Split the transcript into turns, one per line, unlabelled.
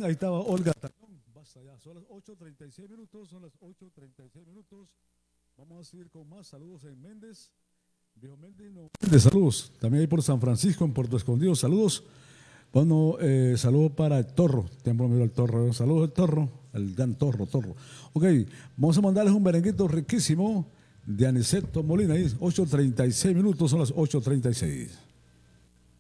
ahí estaba Olga Tañón. Basta ya, son las 8:36 minutos, son las 8:36 minutos. Vamos a seguir con más saludos en Méndez. Viejo Méndez, no. Méndez, saludos. También ahí por San Francisco, en Puerto Escondido, saludos. Bueno, saludo para el Torro. Tiempo me el Torro. Saludos al Torro, el gran Torro. Ok, vamos a mandarles un merenguito riquísimo de Aniceto Molina. Ahí, 8:36 minutos, son las 8:36.